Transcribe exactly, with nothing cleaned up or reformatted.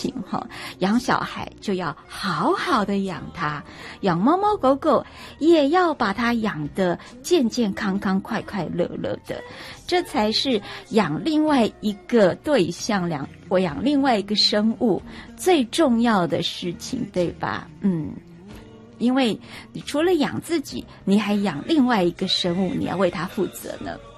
情哈。养小孩就要好好的养它，养猫猫狗狗也要把它养得健健康康、快快乐乐的，这才是养另外一个对象，养我养另外一个生物最重要的事情，对吧？嗯。因为你除了养自己，你还养另外一个生物，你要为它负责呢。